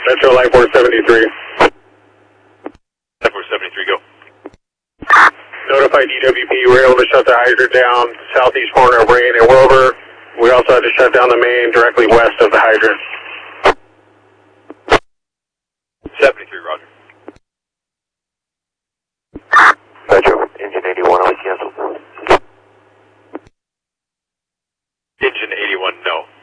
Metro Life 473. Life 473, go. Notified DWP, we were able to shut the hydrant down southeast corner of Rain and Wilbur. We also had to shut down the main directly west of the hydrant. 73, roger. Metro, engine 81, I'll cancel. Engine 81, no.